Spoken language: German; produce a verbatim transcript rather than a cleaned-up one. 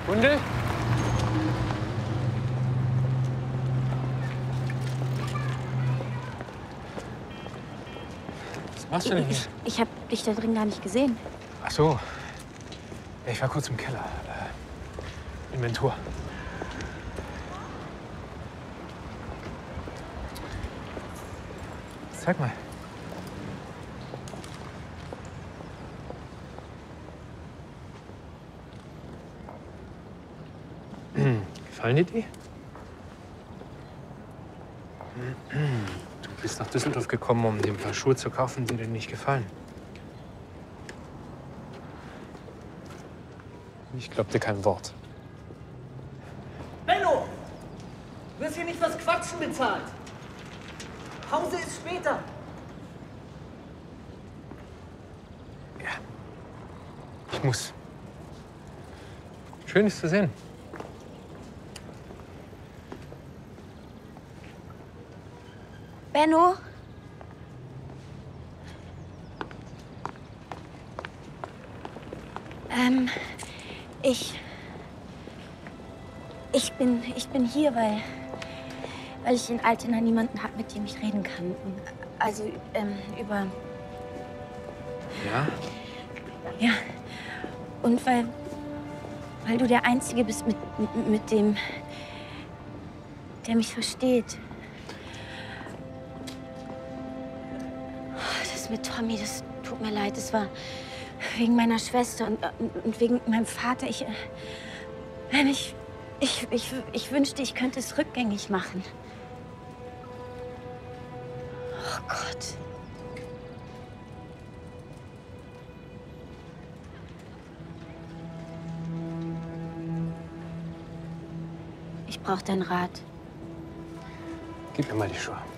Hunde? Was machst du denn hier? Ich, ich habe dich da drin gar nicht gesehen. Ach so. Ja, ich war kurz im Keller. Äh, Inventur. Zeig mal. Gefallen dir die? Du bist nach Düsseldorf gekommen, um dir ein paar Schuhe zu kaufen, die dir nicht gefallen. Ich glaub dir kein Wort. Benno! Du wirst hier nicht fürs Quatschen bezahlt. Pause ist später. Ja. Ich muss. Schön, dich zu sehen. Benno? Ähm, ich... Ich bin, ich bin hier, weil, weil ich in Altena niemanden habe, mit dem ich reden kann. Also, ähm, über... Ja? Ja. Und weil, weil du der Einzige bist, mit, mit, mit dem, der mich versteht. Das mit Tommy, das tut mir leid. Das war wegen meiner Schwester und, und wegen meinem Vater. Ich, ich, ich, ich, ich wünschte, ich könnte es rückgängig machen. Oh Gott. Ich brauche deinen Rat. Gib mir mal die Schuhe.